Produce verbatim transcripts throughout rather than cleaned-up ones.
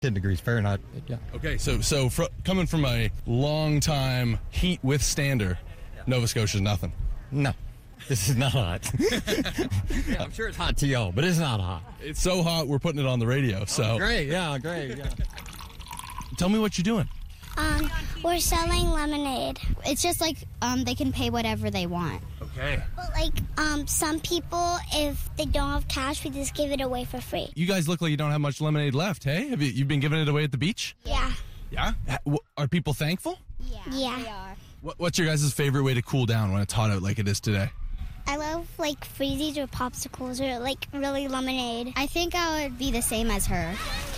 ten degrees Fahrenheit. Yeah. Okay, so so fr- coming from a long-time heat withstander, Nova Scotia's nothing. No, this is not hot. Yeah, I'm sure it's hot to y'all, but it's not hot. It's so hot, we're putting it on the radio, so... Oh, great, yeah, great, yeah. Tell me what you're doing. Um, we're selling lemonade. It's just like um, they can pay whatever they want. Okay. But like um, some people, if they don't have cash, we just give it away for free. You guys look like you don't have much lemonade left, hey? Have you you've been giving it away at the beach? Yeah. Yeah? Ha- w- Are people thankful? Yeah. Yeah. They are. What, what's your guys' favorite way to cool down when it's hot out like it is today? I love like freezies or popsicles or like really lemonade. I think I would be the same as her.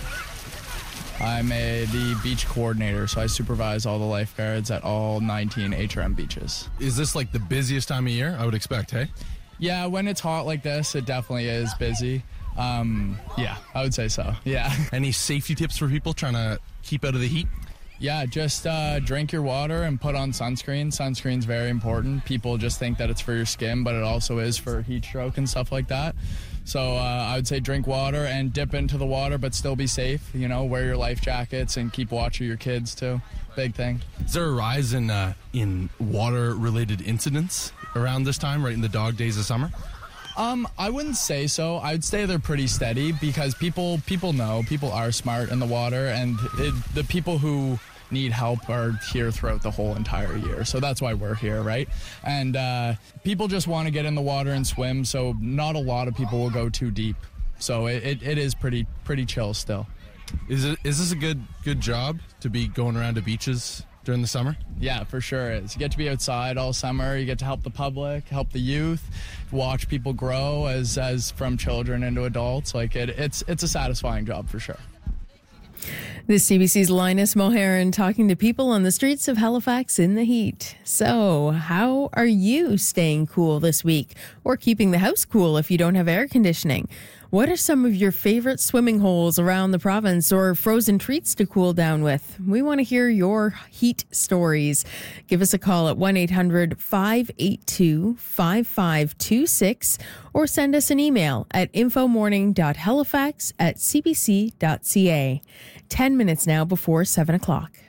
I'm a, the beach coordinator, so I supervise all the lifeguards at all nineteen H R M beaches. Is this like the busiest time of year? I would expect, hey? Yeah, when it's hot like this, it definitely is busy. Um, yeah, I would say so, yeah. Any safety tips for people trying to keep out of the heat? Yeah, just uh, drink your water and put on sunscreen. Sunscreen's very important. People just think that it's for your skin, but it also is for heat stroke and stuff like that. So uh, I would say drink water and dip into the water, but still be safe. You know, wear your life jackets and keep watch of your kids too. Big thing. Is there a rise in uh, in water-related incidents around this time, right in the dog days of summer? Um, I wouldn't say so. I'd say they're pretty steady because people people know, people are smart in the water, and it, the people who need help are here throughout the whole entire year. So that's why we're here, right? And uh, people just want to get in the water and swim, so not a lot of people will go too deep. So it, it, it is pretty pretty chill still. Is it is this a good good job to be going around to beaches during the summer? Yeah, for sure it is. You get to be outside all summer. You get to help the public, help the youth, watch people grow as as from children into adults. Like it, it's it's a satisfying job for sure. This is C B C's Linus Moharan talking to people on the streets of Halifax in the heat. So, how are you staying cool this week? Or keeping the house cool if you don't have air conditioning? What are some of your favorite swimming holes around the province or frozen treats to cool down with? We want to hear your heat stories. Give us a call at one eight hundred five eight two five five two six or send us an email at infomorning.halifax at cbc.ca. Ten minutes now before seven o'clock.